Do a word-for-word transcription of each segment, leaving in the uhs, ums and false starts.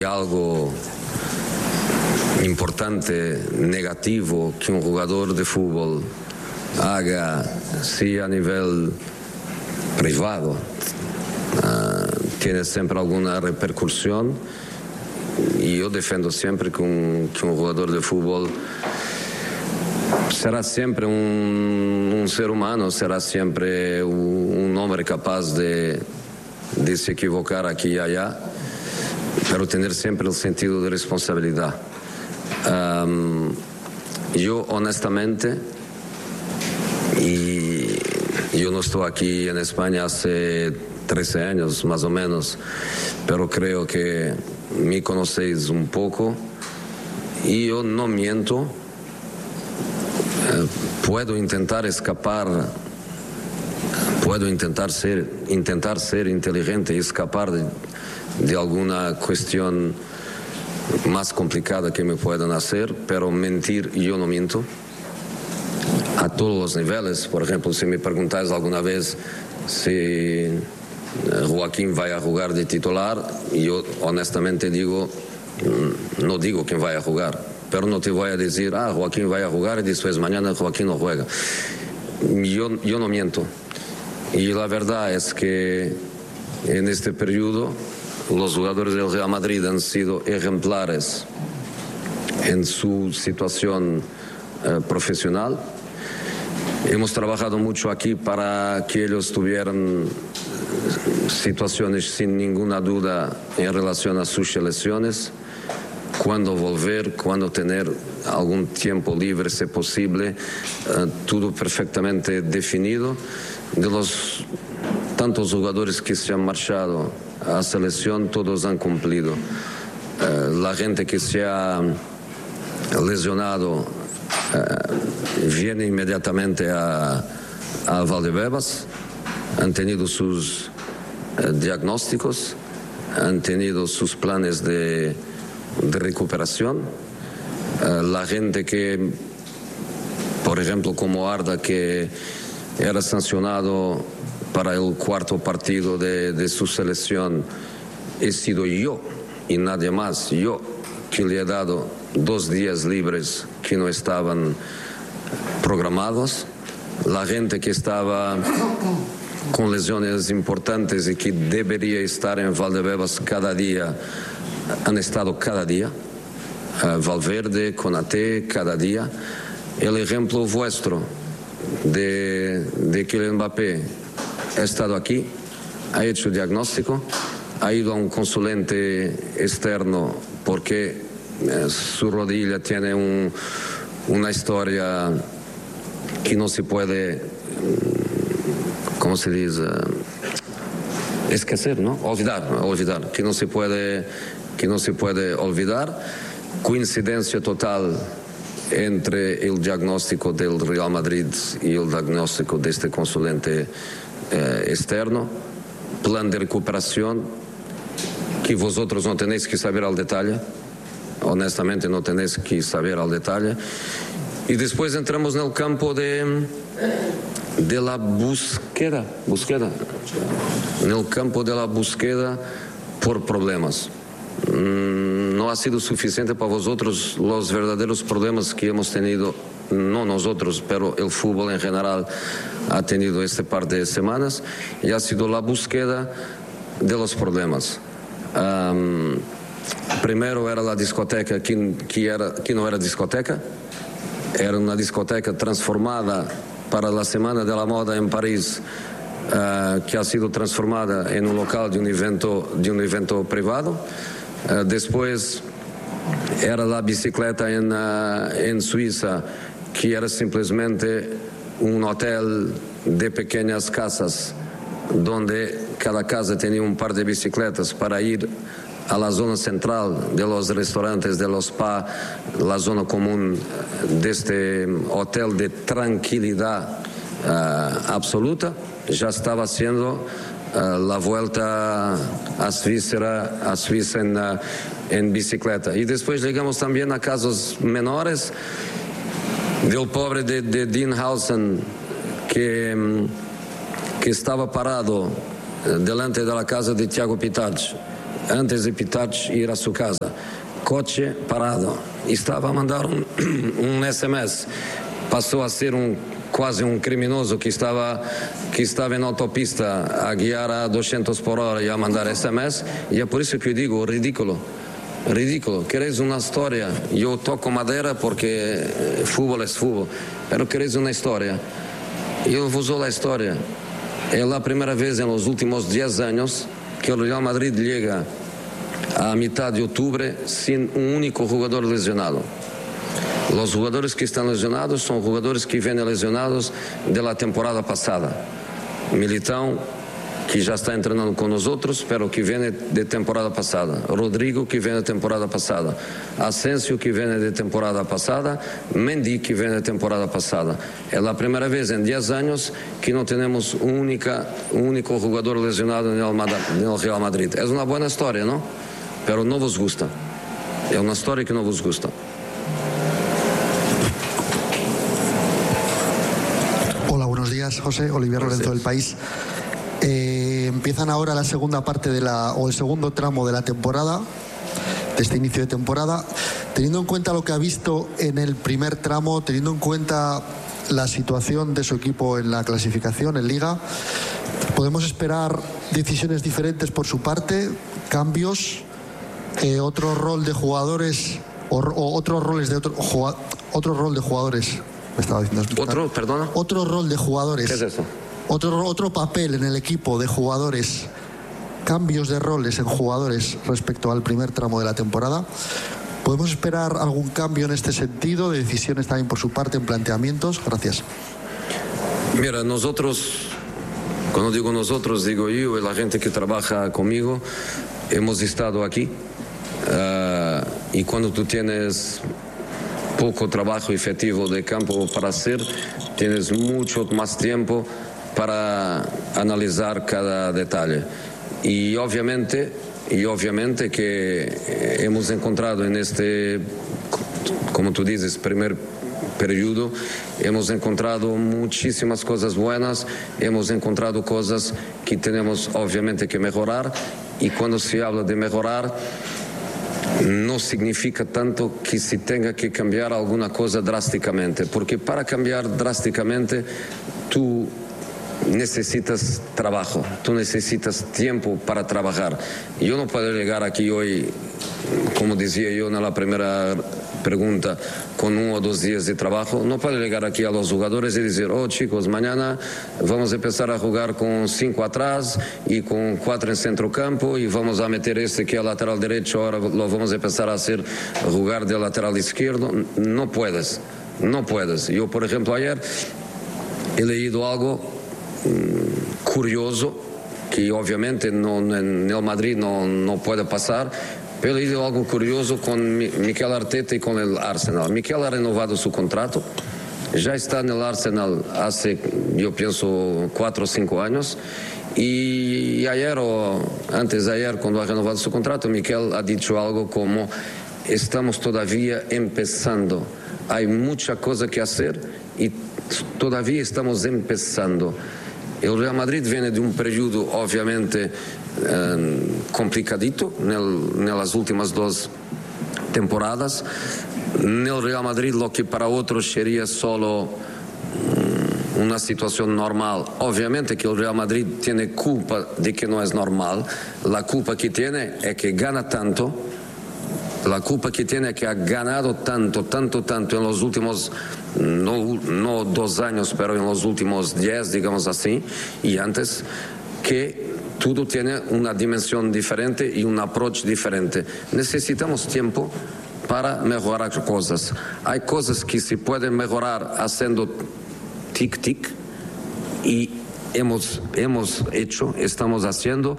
Algo importante, negativo, que un jugador de fútbol haga, sí, a nivel privado, uh, tiene siempre alguna repercusión, y yo defiendo siempre que un, que un jugador de fútbol será siempre un, un ser humano, será siempre un, un hombre capaz de, de se equivocar aquí y allá, pero tener siempre el sentido de responsabilidad. Um, yo honestamente, y yo no estoy aquí en España hace trece años más o menos, pero creo que me conocéis un poco, y yo no miento. Eh, puedo intentar escapar, puedo intentar ser, intentar ser inteligente y escapar de, de alguna cuestión más complicada que me puedan hacer, pero mentir yo no miento a todos los niveles. Por ejemplo, si me preguntáis alguna vez si Joaquín va a jugar de titular, yo honestamente digo, no digo quién vaya a jugar, pero no te voy a decir, ah, Joaquín vaya a jugar y después mañana Joaquín no juega. Yo, yo no miento. Y la verdad es que en este periodo los jugadores del Real Madrid han sido ejemplares en su situación eh, profesional. Hemos trabajado mucho aquí para que ellos tuvieran situaciones sin ninguna duda en relación a sus selecciones, cuándo volver, cuándo tener algún tiempo libre si posible, eh, todo perfectamente definido. De los tantos jugadores que se han marchado a selección, todos han cumplido. Eh, la gente que se ha lesionado eh, viene inmediatamente a, a Valdebebas, han tenido sus eh, diagnósticos, han tenido sus planes de, de recuperación. Eh, la gente que, por ejemplo, como Arda, que era sancionado para el cuarto partido de, de su selección, he sido yo y nadie más, yo, que le he dado dos días libres que no estaban programados. La gente que estaba con lesiones importantes y que debería estar en Valdebebas cada día, han estado cada día. Uh, Valverde, Konaté, cada día. El ejemplo vuestro de, de Kylian Mbappé ha estado aquí, ha hecho diagnóstico, ha ido a un consulente externo porque eh, su rodilla tiene un, una historia que no se puede, ¿cómo se dice? Esquecer, ¿no? Olvidar, ¿no? Olvidar, que no se puede, que no se puede olvidar. Coincidencia total entre el diagnóstico del Real Madrid y el diagnóstico de este consulente eh, externo, plan de recuperación que vosotros no tenéis que saber al detalle, honestamente no tenéis que saber al detalle. Y después entramos en el campo de, de la búsqueda, búsqueda, en el campo de la búsqueda por problemas. No ha sido suficiente para vosotros los verdaderos problemas que hemos tenido, no nosotros, pero el fútbol en general ha tenido este par de semanas, y ha sido la búsqueda de los problemas. Um, primero era la discoteca que, que, era, que no era discoteca, era una discoteca transformada para la Semana de la Moda en París, uh, que ha sido transformada en un local de un evento, de un evento privado. Uh, después era la bicicleta en, uh, en Suiza, que era simplesmente un hotel de pequeñas casas, donde cada casa tenía un par de bicicletas para ir a la zona central de los restaurantes, de los spa, la zona común de este hotel de tranquilidad uh, absoluta. Ya estaba haciendo uh, la vuelta a Suiza, a Suiza en, uh, en bicicleta. Y después llegamos también a casos menores del pobre de, de Dean Howson, que, que estaba parado delante de la casa de Thiago Pitach antes de Pitach ir a su casa, coche parado, estaba a mandar un, un S M S, pasó a ser un quase um criminoso que estava que estava em autopista a guiar a duzentos por hora e a mandar S M S, e é por isso que eu digo ridículo, ridículo. Queres uma história? Eu toco madeira porque futebol é futebol, mas queres uma história? Eu vos dou a história. É a primeira vez nos últimos dez anos que o Real Madrid chega a mitad de outubro sem um único jogador lesionado. Os jogadores que estão lesionados são jogadores que vêm lesionados da temporada passada. Militão, que já está treinando com nós outros, pero que vem de temporada passada. Rodrigo, que vem da temporada passada. Asensio, que vem de temporada passada. Mendy, que vem da temporada passada. É a primeira vez em dez anos que não temos um, única, um único jogador lesionado no Real Madrid. É uma boa história, não? Pero não vos gusta. É uma história que não vos gusta. Buenos días, José. Olivier Lorenzo del País. Eh, empiezan ahora la segunda parte de la, o el segundo tramo de la temporada, de este inicio de temporada. Teniendo en cuenta lo que ha visto en el primer tramo, teniendo en cuenta la situación de su equipo en la clasificación, en Liga, ¿podemos esperar decisiones diferentes por su parte, cambios, eh, otro rol de jugadores o, o otros roles de otro, otro rol de jugadores? Me estaba diciendo otro, perdona. Otro rol de jugadores. ¿Qué es eso? Otro, otro papel en el equipo de jugadores, cambios de roles en jugadores respecto al primer tramo de la temporada. ¿Podemos esperar algún cambio en este sentido, de decisiones también por su parte, en planteamientos? Gracias. Mira, nosotros, cuando digo nosotros, digo yo y la gente que trabaja conmigo, hemos estado aquí. Uh, y cuando tú tienes poco trabajo efectivo de campo para hacer, tienes mucho más tiempo para analizar cada detalle. Y obviamente, y obviamente que hemos encontrado en este, como tú dices, primer periodo, hemos encontrado muchísimas cosas buenas, hemos encontrado cosas que tenemos obviamente que mejorar, y cuando se habla de mejorar, no significa tanto que se tenga que cambiar alguna cosa drásticamente, porque para cambiar drásticamente tú necesitas trabajo, tú necesitas tiempo para trabajar. Yo no puedo llegar aquí hoy, como decía yo en la primera pregunta, con uno o dos días de trabajo. No puedo llegar aquí a los jugadores y decir, oh chicos, mañana vamos a empezar a jugar con cinco atrás y con cuatro en centro campo y vamos a meter este que es lateral derecho, ahora lo vamos a empezar a hacer jugar de lateral izquierdo. No puedes, no puedes. Yo, por ejemplo, ayer he leído algo mmm, curioso, que obviamente no, en el Madrid no, no puede pasar. Pero he leído algo curioso con Mikel Arteta y con el Arsenal. Mikel ha renovado su contrato, ya está en el Arsenal hace, yo pienso, cuatro o cinco años. Y ayer o antes de ayer, cuando ha renovado su contrato, Mikel ha dicho algo como: estamos todavía empezando, hay mucha cosa que hacer y todavía estamos empezando. El Real Madrid viene de un periodo obviamente eh, complicadito en las últimas dos temporadas. En el Real Madrid lo que para otros sería solo um, una situación normal. Obviamente que el Real Madrid tiene culpa de que no es normal. La culpa que tiene es que gana tanto. La culpa que tiene es que ha ganado tanto, tanto, tanto en los últimos, no, no dos años, pero en los últimos diez, digamos así, y antes, que todo tiene una dimensión diferente y un approach diferente. Necesitamos tiempo para mejorar cosas. Hay cosas que se pueden mejorar haciendo tic-tic, y hemos, hemos hecho, estamos haciendo.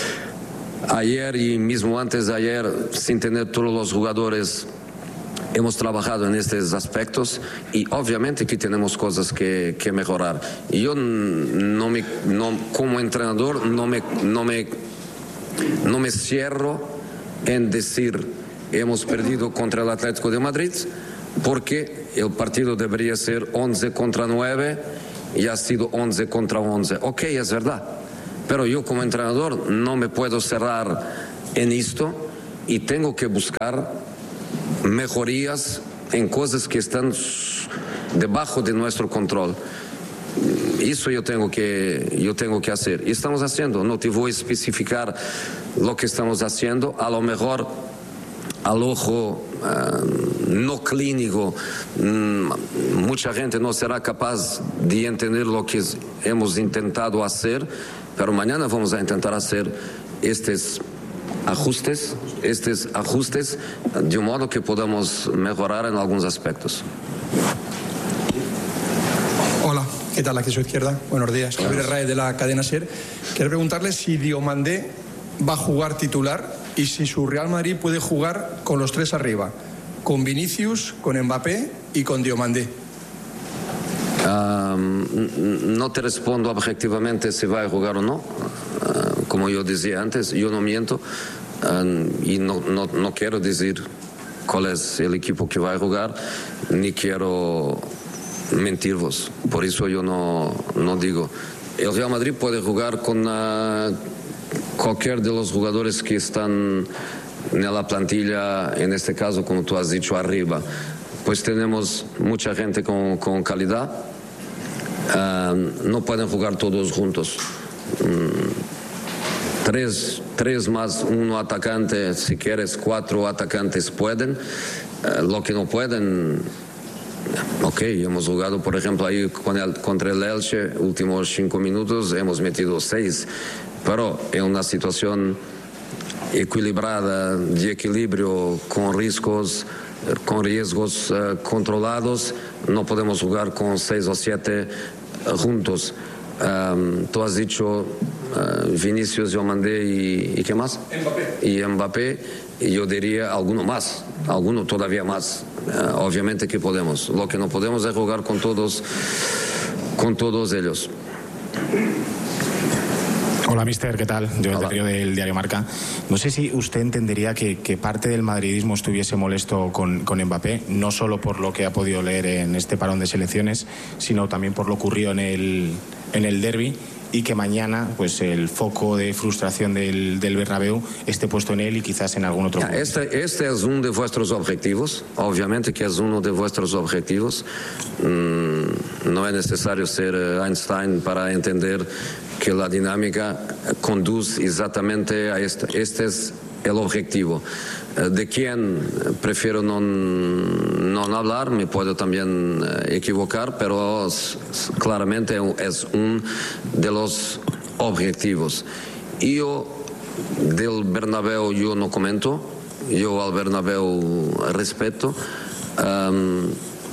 Ayer y mismo antes de ayer, sin tener todos los jugadores, hemos trabajado en estos aspectos, y obviamente que tenemos cosas que, que mejorar. Y yo no me, no, como entrenador no me, no, me, no me cierro en decir hemos perdido contra el Atlético de Madrid, porque el partido debería ser once contra nueve y ha sido once contra once. Ok, es verdad. Pero yo como entrenador no me puedo cerrar en esto y tengo que buscar mejorías en cosas que están debajo de nuestro control. Eso yo tengo que yo tengo que hacer y estamos haciendo. No te voy a especificar lo que estamos haciendo, a lo mejor al ojo uh, no clínico um, mucha gente no será capaz de entender lo que hemos intentado hacer, pero mañana vamos a intentar hacer estos ajustes estos ajustes de un modo que podamos mejorar en algunos aspectos. Hola, ¿qué tal? Aquí a su izquierda. Buenos días. Javier Raez de la cadena SER. Quiero preguntarle si Diomandé va a jugar titular y si su Real Madrid puede jugar con los tres arriba, con Vinicius, con Mbappé y con Diomandé. Um, no te respondo objetivamente si va a jugar o no. Uh, como yo decía antes, yo no miento uh, y no, no, no quiero decir cuál es el equipo que va a jugar, ni quiero mentirvos. Por eso yo no, no digo. El Real Madrid puede jugar con uh, cualquier de los jugadores que están en la plantilla, en este caso, como tú has dicho, arriba. Pues tenemos mucha gente con, con calidad. Uh, no pueden jugar todos juntos. Um, tres, tres más uno atacante, si quieres cuatro atacantes pueden. Uh, lo que no pueden, ok, hemos jugado por ejemplo ahí con el, contra el Elche, últimos cinco minutos hemos metido seis, pero en una situación equilibrada, de equilibrio, con riesgos, con riesgos uh, controlados, no podemos jugar con seis o siete uh, juntos. Um, tú has dicho uh, Vinicius, Diomandé y, y ¿qué más? Mbappé. Y Mbappé, y yo diría alguno más, alguno todavía más. Uh, obviamente que podemos. Lo que no podemos es jugar con todos, con todos ellos. Hola, mister, ¿qué tal? Yo del diario, del diario Marca. No sé si usted entendería que, que parte del madridismo estuviese molesto con, con Mbappé, no solo por lo que ha podido leer en este parón de selecciones, sino también por lo ocurrido en el, en el derbi, y que mañana pues el foco de frustración del, del Bernabéu esté puesto en él y quizás en algún otro. Este, este es uno de vuestros objetivos, obviamente que es uno de vuestros objetivos. Mm, no es necesario ser Einstein para entender que la dinámica conduce exactamente a esto. Este es el objetivo. De quién prefiero no, no hablar, me puedo también equivocar, pero claramente es uno de los objetivos. Y yo del Bernabéu yo no comento, yo al Bernabéu respeto, um,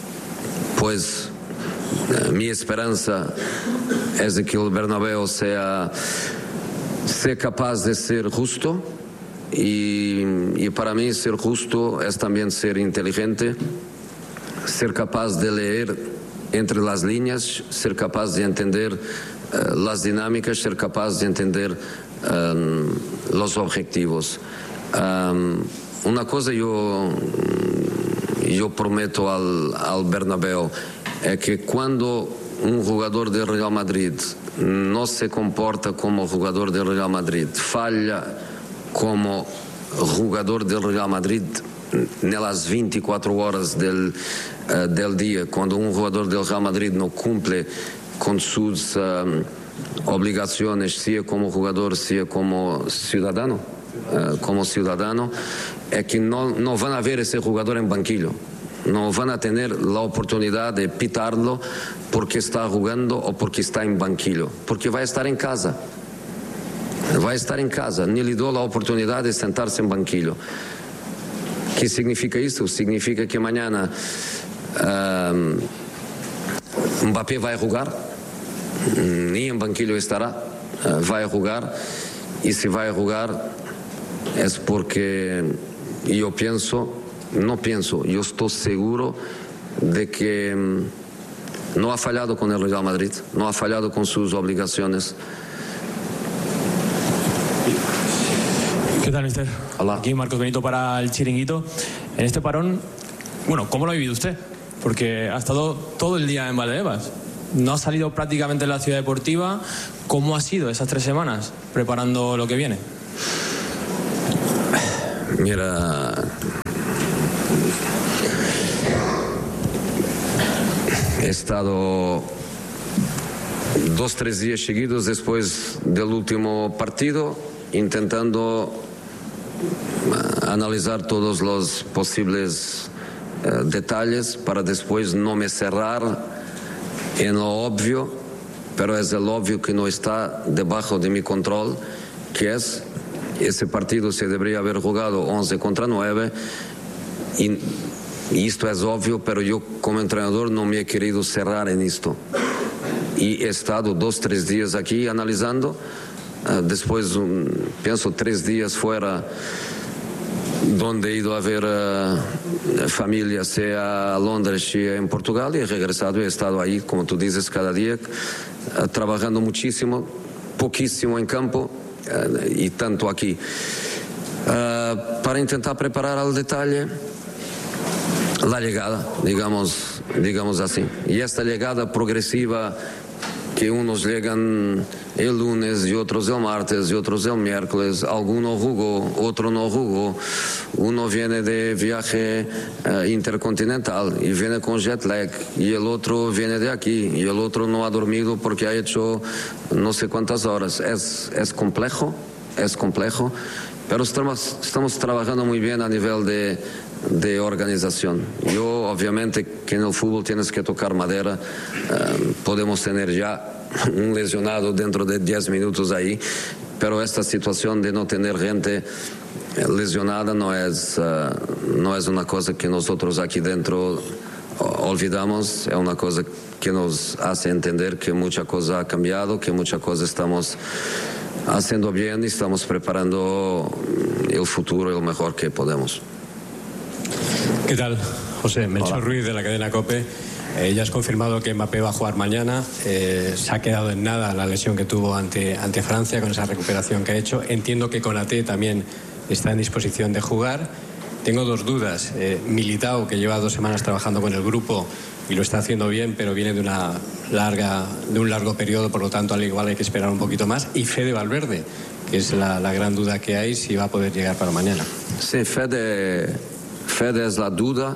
pues mi esperanza es de que el Bernabéu sea, sea capaz de ser justo. Y, y para mí ser justo es también ser inteligente, ser capaz de leer entre las líneas, ser capaz de entender uh, las dinámicas, ser capaz de entender um, los objetivos. Um, una cosa yo, yo prometo al, al Bernabéu es que cuando un jugador del Real Madrid no se comporta como jugador del Real Madrid, falla como jugador del Real Madrid en las veinticuatro horas del, uh, del día, cuando un jugador del Real Madrid no cumple con sus um, obligaciones, sea como jugador, sea como ciudadano, uh, como ciudadano, es que no, no van a ver ese jugador en banquillo. No van a tener la oportunidad de pitarlo porque está jugando o porque está en banquillo, porque va a estar en casa. Va a estar en casa, ni le dio la oportunidad de sentarse en banquillo. ¿Qué significa esto? Significa que mañana um, Mbappé va a jugar, ni en banquillo estará, uh, va a jugar, y si va a jugar es porque yo pienso, no pienso, yo estoy seguro de que um, no ha fallado con el Real Madrid, no ha fallado con sus obligaciones. ¿Qué tal, mister? Hola. Aquí Marcos Benito para el Chiringuito. En este parón, bueno, ¿cómo lo ha vivido usted? Porque ha estado todo el día en Valdebebas. No ha salido prácticamente de la ciudad deportiva. ¿Cómo ha sido esas tres semanas preparando lo que viene? Mira, he estado dos, tres días seguidos después del último partido intentando analizar todos los posibles uh, detalles para después no me cerrar en lo obvio, pero es el obvio que no está debajo de mi control, que es ese partido se debería haber jugado once contra nueve y, y esto es obvio, pero yo como entrenador no me he querido cerrar en esto. Y he estado dos, tres días aquí analizando, uh, después um, pienso tres días fuera donde he ido a ver uh, familia, sea a Londres, sea en Portugal, y he regresado y he estado ahí, como tú dices, cada día, uh, trabajando muchísimo, poquísimo en campo uh, y tanto aquí. Uh, para intentar preparar al detalle la llegada, digamos, digamos así. Y esta llegada progresiva que unos llegan el lunes y otros el martes y otros el miércoles, alguno jugó, otro no jugó, uno viene de viaje uh, intercontinental y viene con jet lag y el otro viene de aquí y el otro no ha dormido porque ha hecho no sé cuántas horas. Es, es complejo, es complejo, pero estamos, estamos trabajando muy bien a nivel de, de organización. Yo obviamente que en el fútbol tienes que tocar madera, uh, podemos tener ya un lesionado dentro de diez minutos ahí, pero esta situación de no tener gente lesionada no es, uh, no es una cosa que nosotros aquí dentro olvidamos, es una cosa que nos hace entender que mucha cosa ha cambiado, que mucha cosa estamos haciendo bien y estamos preparando el futuro lo mejor que podemos. ¿Qué tal, José? Melchor Ruiz, de la cadena COPE. Eh, ya has confirmado que Mbappé va a jugar mañana. Eh, se ha quedado en nada la lesión que tuvo ante, ante Francia con esa recuperación que ha hecho. Entiendo que Konaté también está en disposición de jugar. Tengo dos dudas. Eh, Militao, que lleva dos semanas trabajando con el grupo y lo está haciendo bien, pero viene de una larga, de un largo periodo, por lo tanto al igual hay que esperar un poquito más. Y Fede Valverde, que es la, la gran duda que hay, si va a poder llegar para mañana. Sí, Fede, Fede es la duda.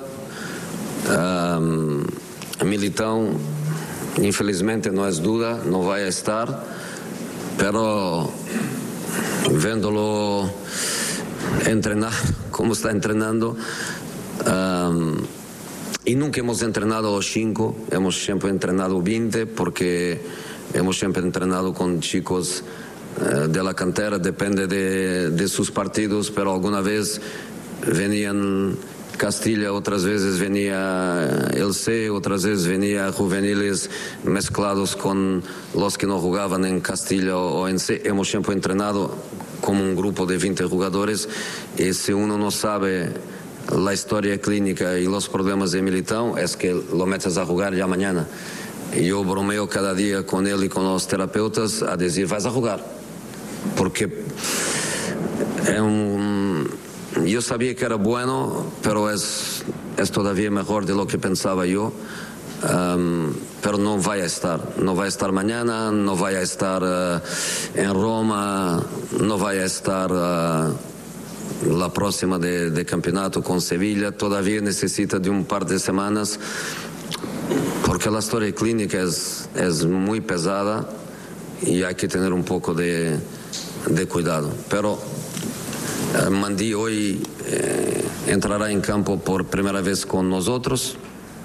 Um, Militao, infelizmente no es duda, no va a estar, pero viéndolo entrenar como está entrenando, um, y nunca hemos entrenado los cinco, hemos siempre entrenado veinte porque hemos siempre entrenado con chicos uh, de la cantera, depende de, de sus partidos, pero alguna vez venían Castilla, otras veces venía el C, otras veces venía juveniles mezclados con los que no jugaban en Castilla o en C. Hemos siempre entrenado como un grupo de veinte jugadores y si uno no sabe la historia clínica y los problemas de Militao es que lo metes a jugar ya mañana. Yo bromeo cada día con él y con los terapeutas a decir, vas a jugar, porque es un... Yo sabía que era bueno, pero es, es todavía mejor de lo que pensaba yo. Um, pero no vaya a estar, no va a estar mañana, no vaya a estar uh, en Roma, no vaya a estar uh, la próxima de, de campeonato con Sevilla. Todavía necesita de un par de semanas, porque la historia clínica es, es muy pesada y hay que tener un poco de, de cuidado. Pero Uh, Mandí hoy eh, entrará en campo por primera vez con nosotros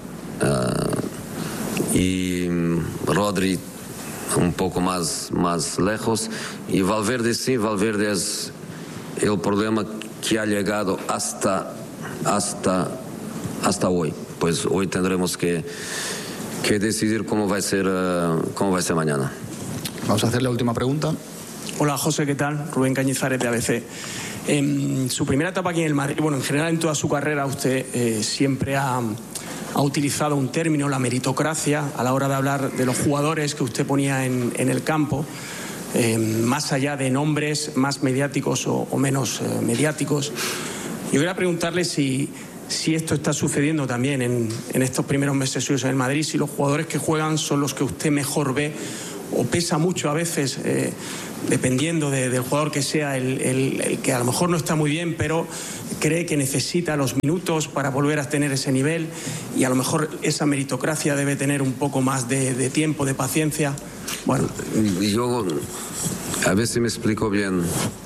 uh, y Rodri un poco más, más lejos y Valverde sí, Valverde es el problema que ha llegado hasta, hasta, hasta hoy. Pues hoy tendremos que, que decidir cómo va a ser, uh, cómo va a ser mañana. Vamos a hacer la última pregunta. Hola José, ¿qué tal? Rubén Cañizares de A B C. En su primera etapa aquí en el Madrid, bueno, en general en toda su carrera usted eh, siempre ha, ha utilizado un término, la meritocracia, a la hora de hablar de los jugadores que usted ponía en, en el campo, eh, más allá de nombres más mediáticos o, o menos eh, mediáticos. Yo quería preguntarle si, si esto está sucediendo también en, en estos primeros meses suyos en el Madrid, si los jugadores que juegan son los que usted mejor ve, o pesa mucho a veces eh, dependiendo de, del jugador que sea, el, el, el que a lo mejor no está muy bien, pero cree que necesita los minutos para volver a tener ese nivel, y a lo mejor esa meritocracia debe tener un poco más de, de tiempo, de paciencia. Bueno, yo a veces me explico bien.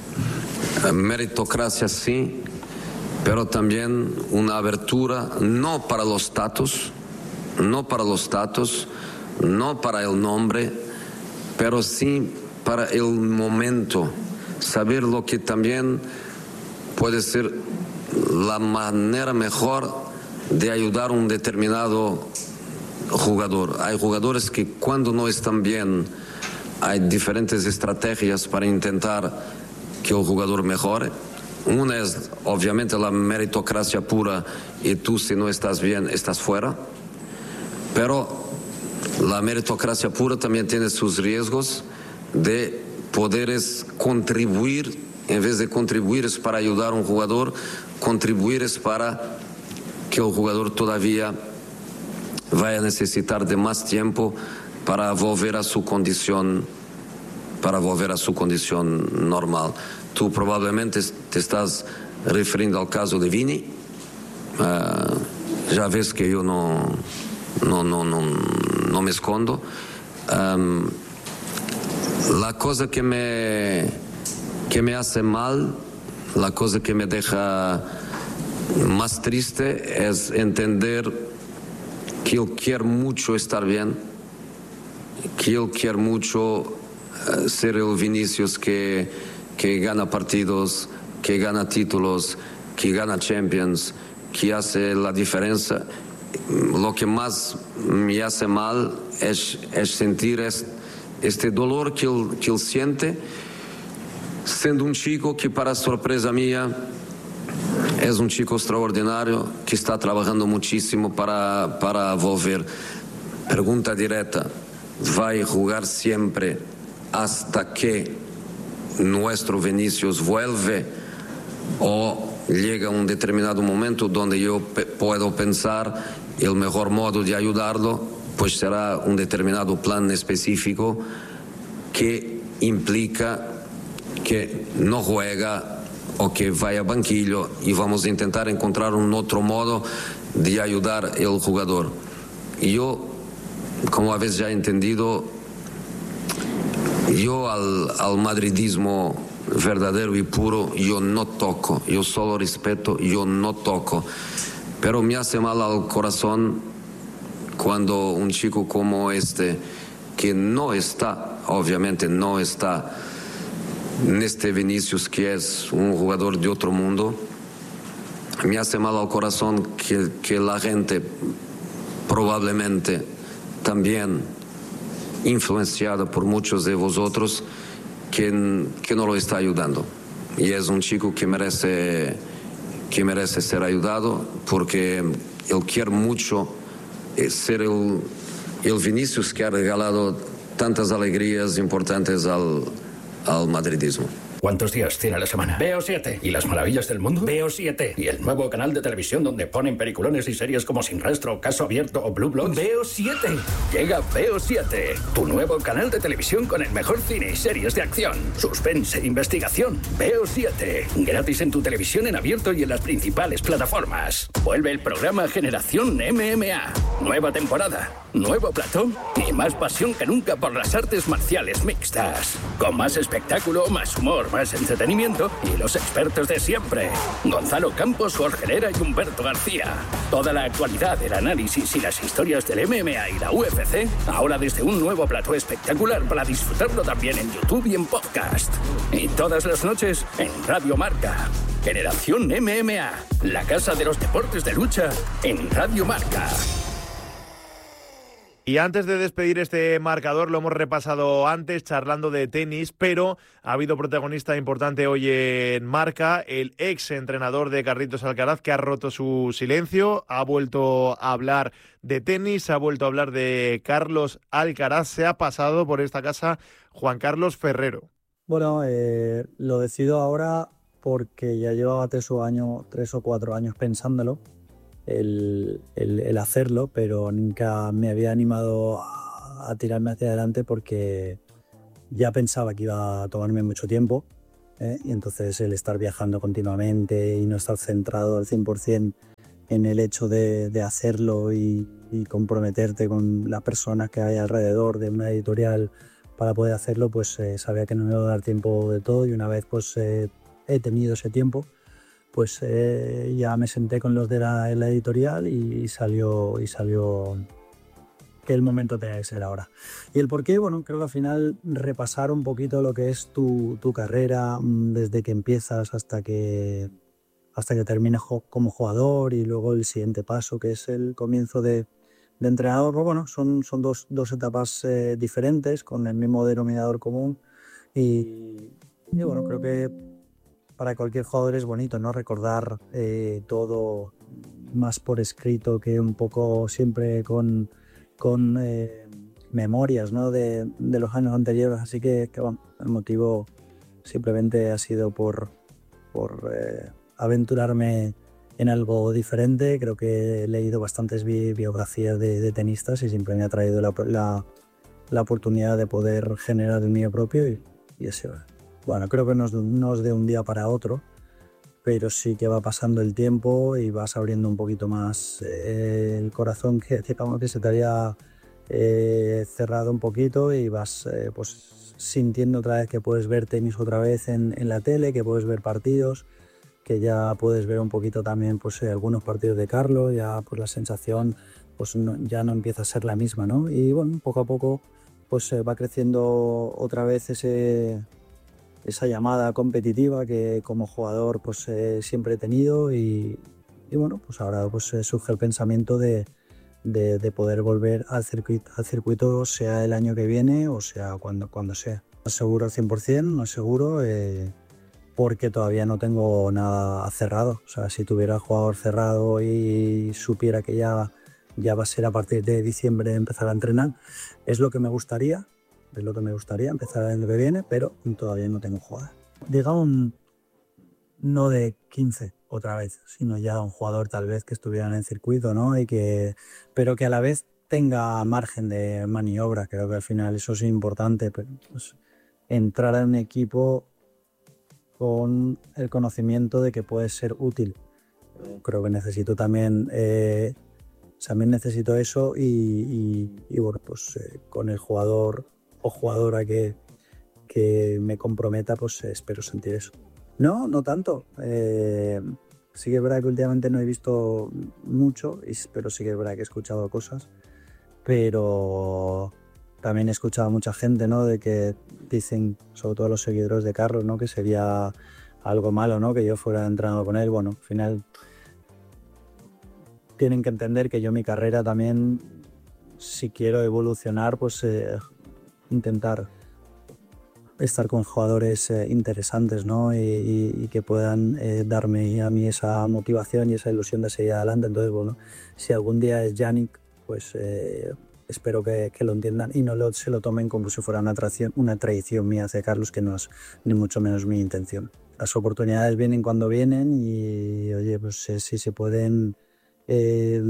Meritocracia sí, pero también una abertura no para los status, no para los status, no para el nombre, pero sí para el momento, saber lo que también puede ser la manera mejor de ayudar a un determinado jugador. Hay jugadores que cuando no están bien, hay diferentes estrategias para intentar que el jugador mejore. Una es obviamente la meritocracia pura, y tú si no estás bien estás fuera, pero la meritocracia pura también tiene sus riesgos de poderes contribuir, en vez de contribuir es para ayudar a un jugador, contribuir es para que el jugador todavía vaya a necesitar de más tiempo para volver a su condición, para volver a su condición normal. Tú probablemente te estás refiriendo al caso de Vini. Uh, ya ves que yo no, no, no, no, no me escondo. Um, La cosa que me, que me hace mal, la cosa que me deja más triste es entender que él quiere mucho estar bien, que él quiere mucho uh, ser el Vinicius que, que gana partidos, que gana títulos, que gana Champions, que hace la diferencia. Lo que más me hace mal es, es sentir este este dolor que él, que él siente, siendo un chico que, para sorpresa mía, es un chico extraordinario, que está trabajando muchísimo para, para volver. Pregunta directa, ¿va a jugar siempre hasta que nuestro Vinicius vuelve, o llega un determinado momento donde yo pe- puedo pensar el mejor modo de ayudarlo pues será un determinado plan específico que implica que no juega o que vaya a banquillo, y vamos a intentar encontrar un otro modo de ayudar al jugador. Y yo, como habéis ya entendido, yo al, al madridismo verdadero y puro yo no toco, yo solo respeto, yo no toco, pero me hace mal al corazón cuando un chico como este, que no está, obviamente no está en este Vinicius, que es un jugador de otro mundo, me hace mal al corazón que, que la gente, probablemente también influenciada por muchos de vosotros, que, que no lo está ayudando. Y es un chico que merece, que merece ser ayudado, porque él quiere mucho ser el, el Vinicius que ha regalado tantas alegrías importantes al, al madridismo. ¿Cuántos días tiene la semana? Veo siete. ¿Y las maravillas del mundo? Veo siete. ¿Y el nuevo canal de televisión donde ponen peliculones y series como Sin Rastro, Caso Abierto o Blue Bloods? Veo siete. Llega Veo siete, tu nuevo canal de televisión con el mejor cine y series de acción, suspense e investigación. Veo siete. Gratis en tu televisión en abierto y en las principales plataformas. Vuelve el programa Generación M M A. Nueva temporada, nuevo plató y más pasión que nunca por las artes marciales mixtas. Con más espectáculo, más humor, más entretenimiento y los expertos de siempre. Gonzalo Campos, Jorge Herrera y Humberto García. Toda la actualidad, el análisis y las historias del M M A y la U F C, ahora desde un nuevo plató espectacular para disfrutarlo también en YouTube y en podcast. Y todas las noches en Radio Marca. Generación M M A, la casa de los deportes de lucha en Radio Marca. Y antes de despedir este marcador, lo hemos repasado antes charlando de tenis, pero ha habido protagonista importante hoy en Marca, el ex entrenador de Carlitos Alcaraz, que ha roto su silencio, ha vuelto a hablar de tenis, ha vuelto a hablar de Carlos Alcaraz, se ha pasado por esta casa Juan Carlos Ferrero. Bueno, eh, lo decido ahora porque ya llevaba tres o, años, tres o cuatro años pensándolo. El, el, el hacerlo, pero nunca me había animado a, a tirarme hacia adelante porque, ya pensaba que iba a tomarme mucho tiempo, ¿eh? Y entonces el estar viajando continuamente y no estar centrado al cien por ciento en el hecho de, de hacerlo y, y comprometerte con las personas que hay alrededor de una editorial para poder hacerlo, pues eh, sabía que no me iba a dar tiempo de todo, y una vez pues eh, he tenido ese tiempo, pues eh, ya me senté con los de la, la editorial y, y salió y salió que el momento tenía que ser ahora. Y el por qué, bueno, creo que al final repasar un poquito lo que es tu, tu carrera desde que empiezas hasta que hasta que termines como jugador, y luego el siguiente paso, que es el comienzo de, de entrenador. Pues bueno, son, son dos, dos etapas eh, diferentes, con el mismo denominador común, y, y bueno, creo que para cualquier jugador es bonito, ¿no? Recordar eh, todo más por escrito que un poco siempre con, con eh, memorias, ¿no? de, de los años anteriores. Así que, que bueno, el motivo simplemente ha sido por... por eh, aventurarme en algo diferente. Creo que he leído bastantes bi biografías de, de tenistas y siempre me ha traído la, la, la oportunidad de poder generar el mío propio, y, y eso, bueno, creo que no es, no es de un día para otro, pero sí que va pasando el tiempo y vas abriendo un poquito más eh, el corazón, que, que se te había eh, cerrado un poquito, y vas eh, pues sintiendo otra vez que puedes ver tenis otra vez en, en la tele, que puedes ver partidos, que ya puedes ver un poquito también pues, eh, algunos partidos de Carlos, ya pues la sensación pues, no, ya no empieza a ser la misma, ¿no? Y bueno, poco a poco pues eh, va creciendo otra vez ese, esa llamada competitiva que como jugador pues eh, siempre he tenido, y, y bueno, pues ahora pues eh, surge el pensamiento de, de, de poder volver al circuito, al circuito, sea el año que viene o sea cuando, cuando sea. No es seguro al cien por ciento, no es seguro, eh, porque todavía no tengo nada cerrado. O sea, si tuviera el jugador cerrado y supiera que ya, ya va a ser a partir de diciembre empezar a entrenar, es lo que me gustaría, es lo que me gustaría empezar el año que viene, pero todavía no tengo jugador. Digamos, un, no de quince otra vez, sino ya un jugador tal vez que estuviera en el circuito, ¿no? Y que, pero que a la vez tenga margen de maniobra. Creo que al final eso es importante, pero, pues, entrar en un equipo con el conocimiento de que puede ser útil. Creo que necesito también, eh, también necesito eso, y, y, y bueno, pues eh, con el jugador o jugadora que, que me comprometa, pues eh, espero sentir eso. No, no tanto. Eh, sí que es verdad que últimamente no he visto mucho, pero sí que es verdad que he escuchado cosas, pero también he escuchado a mucha gente, ¿no? De que dicen, sobre todo los seguidores de Carlos, ¿no? Que sería algo malo, ¿no? Que yo fuera entrenado con él. Bueno, al final tienen que entender que yo mi carrera también, si quiero evolucionar, pues eh, intentar estar con jugadores eh, interesantes, ¿no? Y, y, y que puedan eh, darme a mí esa motivación y esa ilusión de seguir adelante. Entonces, bueno, si algún día es Yannick, pues eh, espero que, que lo entiendan y no lo, se lo tomen como si fuera una traición, una traición mía hacia Carlos, que no es ni mucho menos mi intención. Las oportunidades vienen cuando vienen, y oye, pues eh, si se pueden, eh,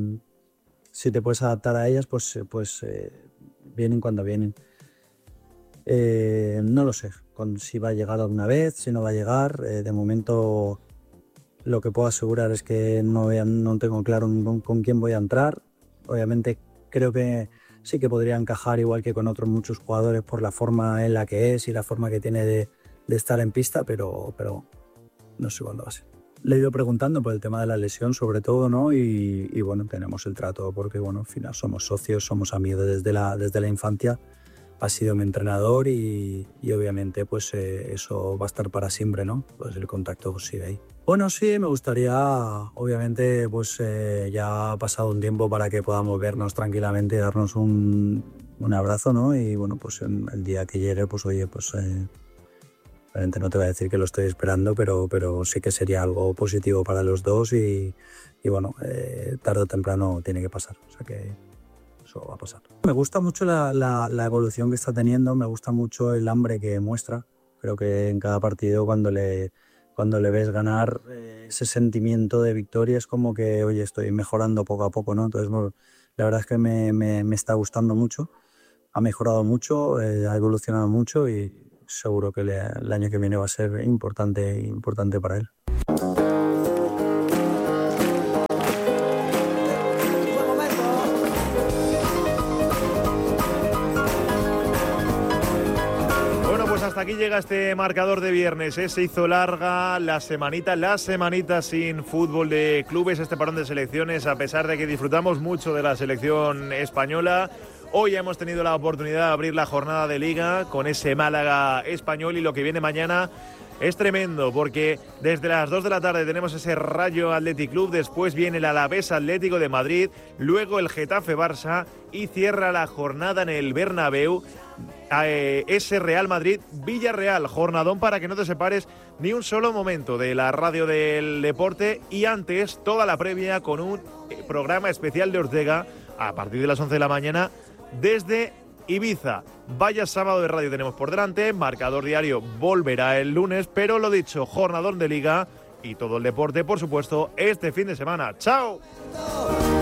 si te puedes adaptar a ellas, pues, pues eh, vienen cuando vienen. Eh, no lo sé, con, si va a llegar alguna vez, si no va a llegar. Eh, de momento lo que puedo asegurar es que no, voy a, no tengo claro con, con quién voy a entrar. Obviamente creo que sí que podría encajar igual que con otros muchos jugadores por la forma en la que es y la forma que tiene de, de estar en pista, pero, pero no sé cuándo va a ser. Le he ido preguntando por el tema de la lesión sobre todo, ¿no? Y, y bueno, tenemos el trato porque bueno, al final somos socios, somos amigos desde la, desde la infancia. Ha sido mi entrenador y, y obviamente pues eh, eso va a estar para siempre, ¿no? Pues el contacto sigue ahí. Bueno, sí, me gustaría, obviamente, pues eh, ya ha pasado un tiempo para que podamos vernos tranquilamente y darnos un, un abrazo, ¿no? Y bueno, pues en el día que llegue, pues oye, pues eh, obviamente no te voy a decir que lo estoy esperando, pero, pero sí que sería algo positivo para los dos y, y bueno, eh, tarde o temprano tiene que pasar, o sea que eso va a pasar. Me gusta mucho la, la, la evolución que está teniendo, me gusta mucho el hambre que muestra. Creo que en cada partido cuando le, cuando le ves ganar, eh, ese sentimiento de victoria es como que, oye, estoy mejorando poco a poco, ¿no? Entonces, bueno, la verdad es que me, me, me está gustando mucho. ha mejorado mucho, eh, ha evolucionado mucho y seguro que le, el año que viene va a ser importante, importante para él. Hasta aquí llega este marcador de viernes, ¿eh? Se hizo larga la semanita, la semanita sin fútbol de clubes, este parón de selecciones, a pesar de que disfrutamos mucho de la selección española. Hoy hemos tenido la oportunidad de abrir la jornada de Liga con ese Málaga español y lo que viene mañana es tremendo porque desde las dos de la tarde tenemos ese Rayo Athletic Club, después viene el Alavés Atlético de Madrid, luego el Getafe Barça y cierra la jornada en el Bernabéu eh, ese Real Madrid Villarreal, jornadón para que no te separes ni un solo momento de la radio del deporte y antes toda la previa con un programa especial de Ortega a partir de las once de la mañana desde Ibiza. Vaya sábado de radio tenemos por delante, marcador diario volverá el lunes, pero lo dicho, jornadón de Liga y todo el deporte, por supuesto, este fin de semana. ¡Chao!